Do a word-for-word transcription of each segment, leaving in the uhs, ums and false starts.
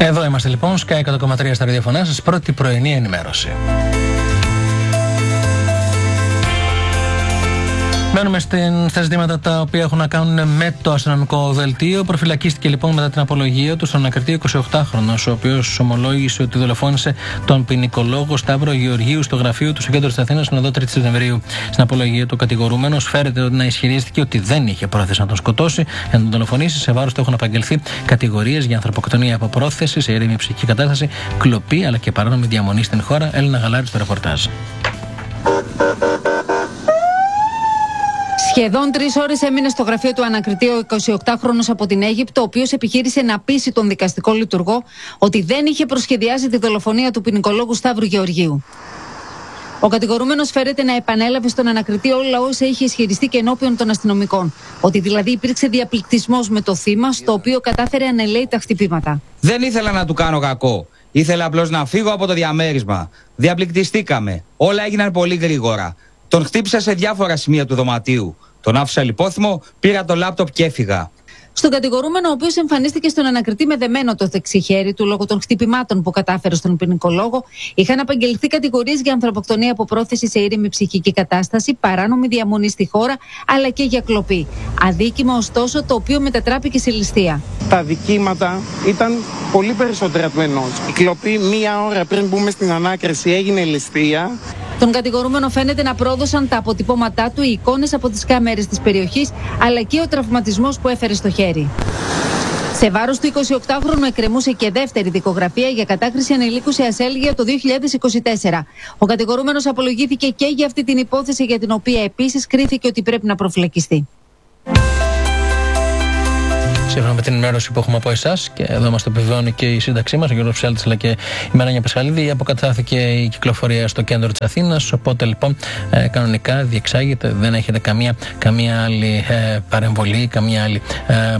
Εδώ είμαστε λοιπόν, Sky εκατό κόμμα τρία στα ραδιοφωνά σας, πρώτη πρωινή ενημέρωση. Μένουμε στα ζητήματα τα οποία έχουν να κάνουν με το αστυνομικό δελτίο. Προφυλακίστηκε λοιπόν μετά την απολογία του στον ανακριτή εικοσιοκτάχρονος, ο οποίος ομολόγησε ότι δολοφόνησε τον ποινικολόγο Σταύρο Γεωργίου στο γραφείο του στο κέντρο της Αθήνας την τρίτη Σεπτεμβρίου. Στην απολογία του κατηγορούμενος φέρεται να ισχυρίστηκε ότι δεν είχε πρόθεση να τον σκοτώσει για να τον δολοφονήσει. Σε βάρος του έχουν απαγγελθεί κατηγορίες για ανθρωποκτονία από πρόθεση, σε ήρεμη ψυχική κατάσταση, κλοπή αλλά και παράνομη διαμονή στην χώρα. Έλληνα Γαλάρη στο ρεπορτάζ. Σχεδόν τρεις ώρες έμεινε στο γραφείο του ανακριτή ο εικοσιοκτάχρονος από την Αίγυπτο, ο οποίος επιχείρησε να πείσει τον δικαστικό λειτουργό ότι δεν είχε προσχεδιάσει τη δολοφονία του ποινικολόγου Σταύρου Γεωργίου. Ο κατηγορούμενος φέρεται να επανέλαβε στον ανακριτή όλα όσα είχε ισχυριστεί και ενώπιον των αστυνομικών. Ότι δηλαδή υπήρξε διαπληκτισμός με το θύμα, στο οποίο κατάφερε να ελέει τα χτυπήματα. Δεν ήθελα να του κάνω κακό. Ήθελα απλώς να φύγω από το διαμέρισμα. Διαπληκτιστήκαμε. Όλα έγιναν πολύ γρήγορα. Τον χτύπησα σε διάφορα σημεία του δωματίου. Τον άφησα λιπόθυμο, πήρα το λάπτοπ και έφυγα. Στον κατηγορούμενο, ο οποίος εμφανίστηκε στον ανακριτή με δεμένο το δεξί χέρι του λόγω των χτυπημάτων που κατάφερε στον ποινικολόγο, είχαν απαγγελθεί κατηγορίες για ανθρωποκτονία από πρόθεση σε ήρεμη ψυχική κατάσταση, παράνομη διαμονή στη χώρα, αλλά και για κλοπή. Αδίκημα, ωστόσο, το οποίο μετατράπηκε σε ληστεία. Τα δικήματα ήταν πολύ περισσότερα του ενός. Η κλοπή μία ώρα πριν μπούμε στην ανάκριση έγινε ληστεία. Τον κατηγορούμενο φαίνεται να πρόδωσαν τα αποτυπώματά του, οι εικόνες από τις κάμερες της περιοχής, αλλά και ο τραυματισμός που έφερε στο χέρι. Σε βάρος του εικοσιοκτάχρονου εκκρεμούσε και δεύτερη δικογραφία για κατάκριση ανηλίκου σε ασέλγεια το δύο χιλιάδες είκοσι τέσσερα. Ο κατηγορούμενος απολογήθηκε και για αυτή την υπόθεση, για την οποία επίσης κρίθηκε ότι πρέπει να προφυλακιστεί. Σύμφωνα με την ενημέρωση που έχουμε από εσάς, και εδώ μας το επιβεβαιώνει και η σύνταξή μας, ο Γιώργος Ψάλτης αλλά και η Μαράνια Πασχαλίδη, αποκαταστάθηκε η κυκλοφορία στο κέντρο της Αθήνας. Οπότε λοιπόν ε, κανονικά διεξάγεται, δεν έχετε καμία, καμία άλλη ε, παρεμβολή, καμία άλλη ε, ε,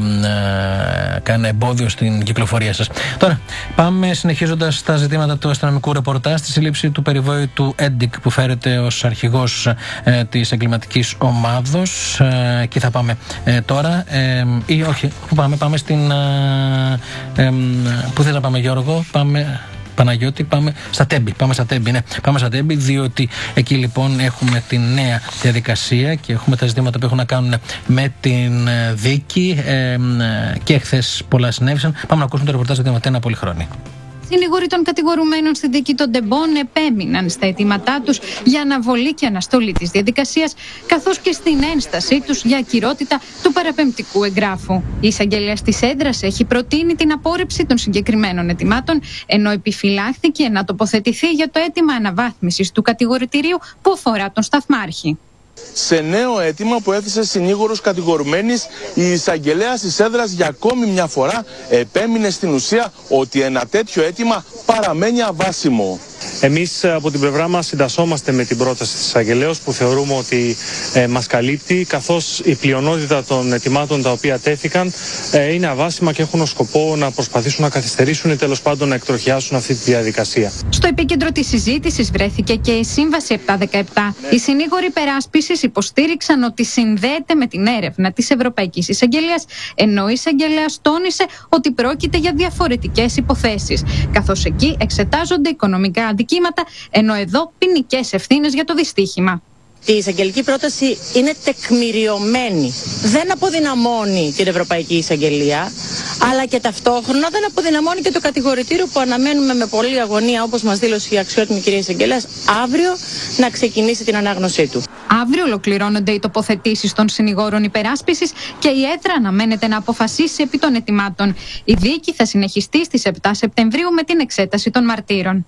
κανένα εμπόδιο στην κυκλοφορία σας. Τώρα, πάμε συνεχίζοντας τα ζητήματα του αστυνομικού ρεπορτάζ, στη σύλληψη του περιβόητου Έντικ που φέρεται ως αρχηγός ε, της εγκληματικής ομάδος. Ε, εκεί θα πάμε ε, τώρα, ε, ή όχι. Πάμε, πάμε στην. Ε, ε, πού θες να πάμε, Γιώργο? Πάμε. Παναγιώτη, πάμε στα Τέμπη. Πάμε στα Τέμπη, ναι. Πάμε στα Τέμπη, διότι εκεί λοιπόν έχουμε τη νέα διαδικασία και έχουμε τα ζητήματα που έχουν να κάνουν με την δίκη. Ε, και χθες πολλά συνέβησαν. Πάμε να ακούσουμε το ρεπορτάζ για ένα πολυχρόνι. Συνήγοροι των κατηγορουμένων στην δίκη των Ντεμπών επέμειναν στα αιτήματά τους για αναβολή και αναστολή της διαδικασίας, καθώς και στην ένστασή τους για ακυρότητα του παραπεμπτικού εγγράφου. Η εισαγγελέας της έδρας έχει προτείνει την απόρριψη των συγκεκριμένων αιτημάτων, ενώ επιφυλάχθηκε να τοποθετηθεί για το αίτημα αναβάθμισης του κατηγορητηρίου που αφορά τον σταθμάρχη. Σε νέο αίτημα που έθεσε συνήγορος κατηγορουμένης, η εισαγγελέας της έδρας για ακόμη μια φορά επέμεινε στην ουσία ότι ένα τέτοιο αίτημα παραμένει αβάσιμο. Εμείς από την πλευρά μας συντασσόμαστε με την πρόταση της εισαγγελέως που θεωρούμε ότι ε, μας καλύπτει, καθώς η πλειονότητα των αιτημάτων τα οποία τέθηκαν ε, είναι αβάσιμα και έχουν ως σκοπό να προσπαθήσουν να καθυστερήσουν ή τέλος πάντων να εκτροχιάσουν αυτή τη διαδικασία. Στο επίκεντρο της συζήτησης βρέθηκε και η Σύμβαση επτακόσια δεκαεπτά. Οι συνήγοροι υπεράσπισης υποστήριξαν ότι συνδέεται με την έρευνα της Ευρωπαϊκής Εισαγγελίας, ενώ η εισαγγελέας τόνισε ότι πρόκειται για διαφορετικές υποθέσεις, καθώς εκεί εξετάζονται οικονομικά αντικείμενα, ενώ εδώ ποινικές ευθύνες για το δυστύχημα. Η εισαγγελική πρόταση είναι τεκμηριωμένη. Δεν αποδυναμώνει την Ευρωπαϊκή Εισαγγελία, αλλά και ταυτόχρονα δεν αποδυναμώνει και το κατηγορητήριο που αναμένουμε με πολλή αγωνία, όπως μας δήλωσε η αξιότιμη κυρία Εισαγγελέας, αύριο να ξεκινήσει την ανάγνωσή του. Αύριο ολοκληρώνονται οι τοποθετήσεις των συνηγόρων υπεράσπισης και η έδρα αναμένεται να αποφασίσει επί των αιτημάτων. Η δίκη θα συνεχιστεί στις επτά Σεπτεμβρίου με την εξέταση των μαρτύρων.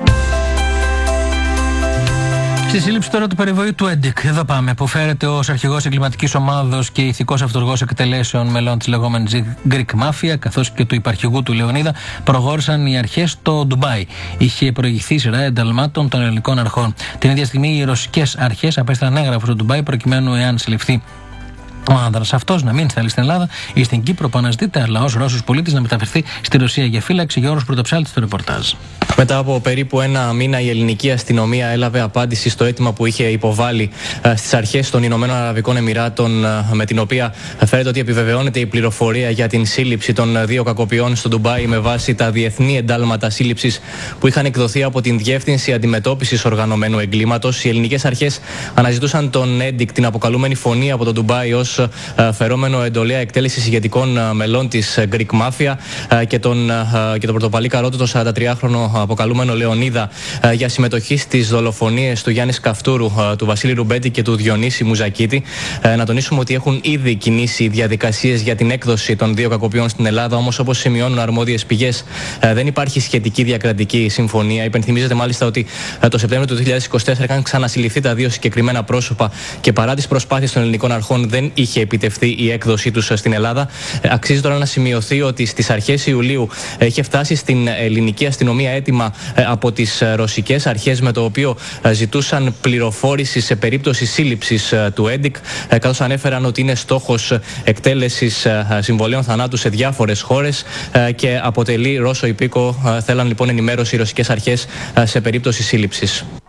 Στη σύλληψη τώρα του περιβόητου Έντικ, εδώ πάμε, που φέρεται ως αρχηγός εγκληματικής ομάδος και ηθικός αυτούργος εκτελέσεων μελών της λεγόμενης Greek Mafia, καθώς και του υπαρχηγού του Λεωνίδα, προχώρησαν οι αρχές στο Ντουμπάι. Είχε προηγηθεί σειρά ενταλμάτων των ελληνικών αρχών. Την ίδια στιγμή οι ρωσικές αρχές απέστειλαν έγγραφο στο Ντουμπάι προκειμένου, εάν συλληφθεί Ο άνδρας αυτός να μην θέλει στην Ελλάδα ή στην Κύπρο που αναζητείται, αλλά ως Ρώσος πολίτης να μεταφερθεί στη Ρωσία για φύλαξη. Γιώργος Πρωτοψάλτης στο ρεπορτάζ. Μετά από περίπου ένα μήνα, η ελληνική αστυνομία έλαβε απάντηση στο αίτημα που είχε υποβάλει στις αρχές των Ηνωμένων Αραβικών Εμιράτων, με την οποία φαίνεται ότι επιβεβαιώνεται η πληροφορία για την σύλληψη των δύο κακοποιών στο Ντουμπάι με βάση τα διεθνή εντάλματα σύλληψης που είχαν εκδοθεί από την Διεύθυνση Αντιμετώπισης Οργανωμένου Εγκλήματος. Οι ελληνικές αρχές αναζητούσαν τον Έντικ, την αποκαλούμενη φωνή από το Ντουμπάι, ως φερόμενο εντολέα εκτέλεσης ηγετικών μελών της Greek Mafia, και τον, και τον πρωτοπαλή καρότο, τον σαραντατριάχρονο αποκαλούμενο Λεωνίδα, για συμμετοχή στις δολοφονίες του Γιάννη Σκαφτούρου, του Βασίλη Ρουμπέτη και του Διονύση Μουζακίτη. Να τονίσουμε ότι έχουν ήδη κινήσει διαδικασίες για την έκδοση των δύο κακοποιών στην Ελλάδα, όμως όπως σημειώνουν αρμόδιες πηγές, δεν υπάρχει σχετική διακρατική συμφωνία. Υπενθυμίζεται μάλιστα ότι το Σεπτέμβριο του δύο χιλιάδες είκοσι τέσσερα είχαν ξανασυλληφθεί τα δύο συγκεκριμένα πρόσωπα και παρά τις προσπάθειες των ελληνικών αρχών δεν είχε επιτευχθεί η έκδοσή τους στην Ελλάδα. Αξίζει τώρα να σημειωθεί ότι στις αρχές Ιουλίου είχε φτάσει στην ελληνική αστυνομία έτοιμα από τις ρωσικές αρχές, με το οποίο ζητούσαν πληροφόρηση σε περίπτωση σύλληψης του Έντικ, καθώς ανέφεραν ότι είναι στόχος εκτέλεσης συμβολέων θανάτου σε διάφορες χώρες και αποτελεί Ρώσο υπήκο. Θέλαν λοιπόν ενημέρωση οι ρωσικές αρχές σε περίπτωση σύλληψης.